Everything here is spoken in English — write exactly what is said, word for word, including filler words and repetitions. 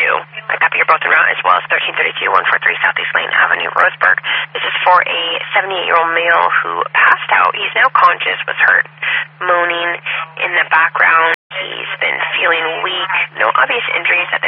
A copy of both en route, as well as thirteen thirty-two, one forty-three Southeast Lane Avenue, Roseburg. This is for a seventy-eight-year-old male who passed out. He's now conscious, was hurt, moaning in the background. He's been feeling weak. No obvious injuries at